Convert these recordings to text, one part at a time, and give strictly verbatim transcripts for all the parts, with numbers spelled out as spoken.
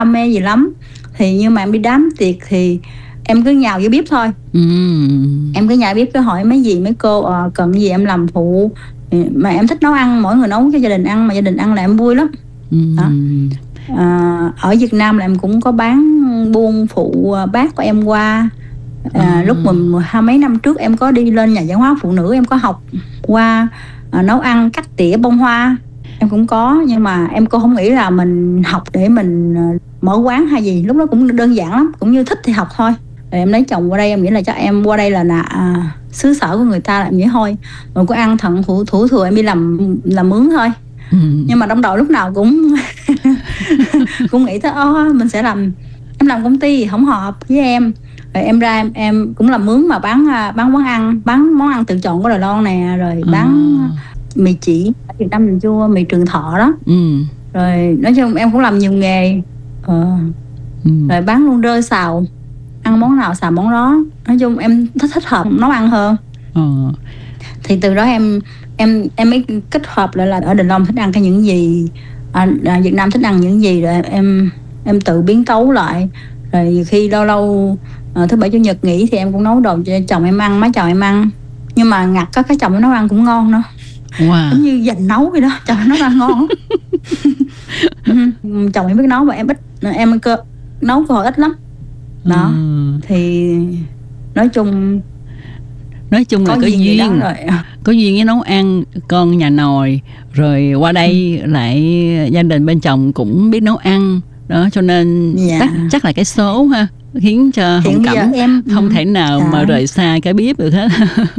đam mê gì lắm. Thì nhưng mà em đi đám tiệc thì em cứ nhào vô bếp thôi. Ừ. Em cứ nhào bếp cứ hỏi mấy dì mấy cô à, cần gì em làm phụ. Mà em thích nấu ăn, mỗi người nấu cho gia đình ăn, mà gia đình ăn là em vui lắm. Ừ. Đó. À, ở Việt Nam là em cũng có bán buôn phụ bác của em qua. À, à. Lúc mà hai mấy năm trước em có đi lên nhà văn hóa phụ nữ, em có học qua à, nấu ăn, cắt tỉa bông hoa. Em cũng có, nhưng mà em cũng không nghĩ là mình học để mình mở quán hay gì. Lúc đó cũng đơn giản lắm, cũng như thích thì học thôi. Rồi em lấy chồng qua đây, em nghĩ là cho em qua đây là là à, xứ sở của người ta, là em nghĩ thôi. Rồi có ăn thận thủ, thủ thừa em đi làm làm mướn thôi. Ừ. Nhưng mà trong đầu lúc nào cũng cũng nghĩ tới ô, mình sẽ làm, em làm công ty không hợp với em. Rồi em ra em, em cũng làm mướn mà bán bán món ăn, bán món ăn tự chọn của Đài Loan nè, rồi bán à. mì chỉ ở Việt Nam mình chua, mì Trường Thọ đó. Ừ. Rồi nói chung em cũng làm nhiều nghề. Ờ. Ừ. Rồi bán luôn rơi xào, ăn món nào xào món đó. Nói chung em thích thích hợp nấu ăn hơn. Ờ. Thì từ đó em em em mới kết hợp lại là ở Đài Loan thích ăn cái những gì, à, Việt Nam thích ăn những gì, rồi em em tự biến tấu lại. Rồi khi lâu lâu à, thứ bảy chủ nhật nghỉ thì em cũng nấu đồ cho chồng em ăn, má chồng em ăn. Nhưng mà ngặt có cái chồng em nấu ăn cũng ngon nữa. Wow. Giống như dành nấu vậy đó, chồng em nấu ăn ngon. Chồng em biết nấu mà em ít, em cơ nấu cơ hội ít lắm. Đó. Ừ. Thì nói chung nói chung là có, có duyên rồi. Có duyên với nấu ăn, con nhà nồi, rồi qua đây ừ. lại gia đình bên chồng cũng biết nấu ăn đó, cho nên dạ. chắc, chắc là cái số ha khiến cho Hồng Cẩm em không thể nào dạ. mà rời xa cái bếp được hết.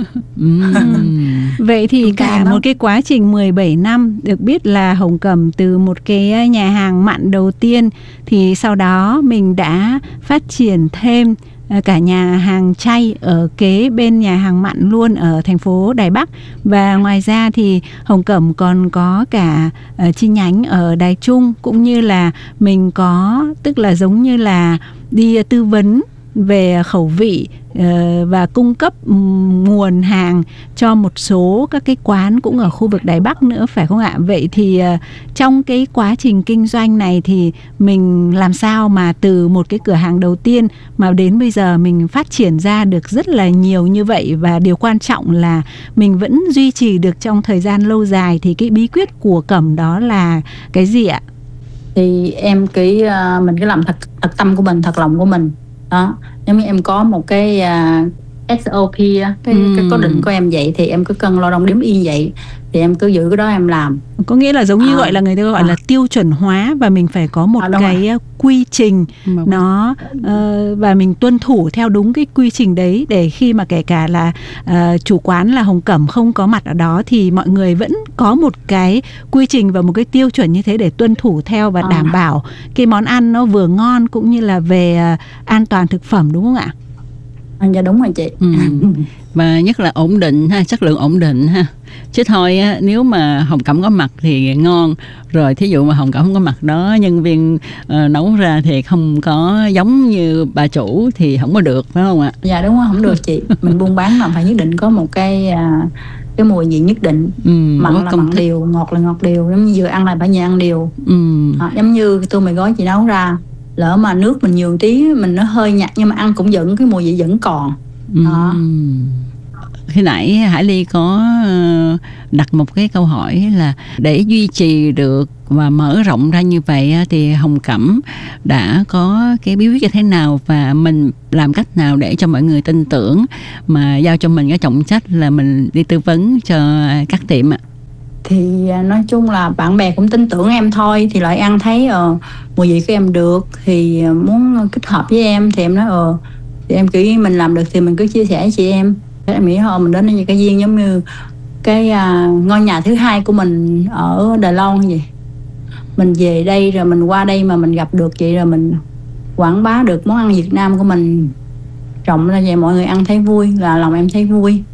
Vậy thì cả một cái quá trình mười bảy năm, được biết là Hồng Cẩm từ một cái nhà hàng mặn đầu tiên thì sau đó mình đã phát triển thêm cả nhà hàng chay ở kế bên nhà hàng mặn luôn ở thành phố Đài Bắc. Và ngoài ra thì Hồng Cẩm còn có cả uh, chi nhánh ở Đài Trung, cũng như là mình có, tức là giống như là đi tư vấn về khẩu vị uh, và cung cấp um, nguồn hàng cho một số các cái quán cũng ở khu vực Đài Bắc nữa, phải không ạ? Vậy thì uh, trong cái quá trình kinh doanh này thì mình làm sao mà từ một cái cửa hàng đầu tiên mà đến bây giờ mình phát triển ra được rất là nhiều như vậy, và điều quan trọng là mình vẫn duy trì được trong thời gian lâu dài, thì cái bí quyết của Cẩm đó là cái gì ạ? Thì em cứ uh, mình cứ làm thật, thật tâm của mình, thật lòng của mình đó. Giống như em có một cái uh, ét o pê, cái, ừ. cái cố định của em vậy, thì em cứ cân lo đong đếm yên vậy, thì em cứ giữ cái đó em làm. Có nghĩa là giống như à, gọi là người ta gọi à. là tiêu chuẩn hóa, và mình phải có một à, cái rồi. quy trình đúng nó uh, và mình tuân thủ theo đúng cái quy trình đấy, để khi mà kể cả là uh, chủ quán là Hồng Cẩm không có mặt ở đó thì mọi người vẫn có một cái quy trình và một cái tiêu chuẩn như thế để tuân thủ theo, và à. đảm bảo cái món ăn nó vừa ngon cũng như là về uh, an toàn thực phẩm, đúng không ạ? Dạ đúng rồi chị. Ừ. Và nhất là ổn định ha, chất lượng ổn định ha. Chứ thôi á, nếu mà Hồng Cẩm có mặt thì ngon, rồi thí dụ mà Hồng Cẩm không có mặt đó, nhân viên uh, nấu ra thì không có giống như bà chủ thì không có được, phải không ạ? Dạ đúng rồi, không được chị. Mình buôn bán là phải nhất định có một cái uh, cái mùi vị nhất định. Ừ, mặn là mặn điều, ngọt là ngọt điều, giống như vừa ăn là phải vừa ăn điều. Ừ. À, giống như tô mì gói chị nấu ra, lỡ mà nước mình nhiều tí, mình nó hơi nhạt nhưng mà ăn cũng vẫn cái mùi vị vẫn còn. Đó. Uhm. Khi nãy Hải Ly có đặt một cái câu hỏi là để duy trì được và mở rộng ra như vậy thì Hồng Cẩm đã có cái bí quyết như thế nào, và mình làm cách nào để cho mọi người tin tưởng mà giao cho mình cái trọng trách là mình đi tư vấn cho các tiệm ạ? Thì nói chung là bạn bè cũng tin tưởng em thôi, thì lại ăn thấy ờ, mùi vị của em được thì muốn kết hợp với em, thì em nói ờ thì em cứ mình làm được thì mình cứ chia sẻ với chị em. Em nghĩ thôi mình đến như cái duyên, giống như cái à, ngôi nhà thứ hai của mình ở Đài Loan vậy. Mình về đây rồi mình qua đây mà mình gặp được chị, rồi mình quảng bá được món ăn Việt Nam của mình rộng ra vậy, mọi người ăn thấy vui, là lòng em thấy vui.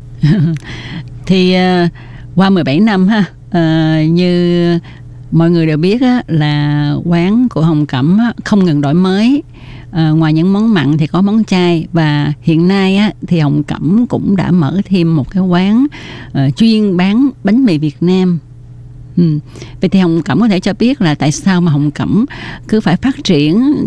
Thì uh, qua mười bảy năm ha, uh, như mọi người đều biết á, là quán của Hồng Cẩm á, không ngừng đổi mới. À, ngoài những món mặn thì có món chay, và hiện nay á, thì Hồng Cẩm cũng đã mở thêm một cái quán uh, chuyên bán bánh mì Việt Nam. Ừ. Vậy thì Hồng Cẩm có thể cho biết là tại sao mà Hồng Cẩm cứ phải phát triển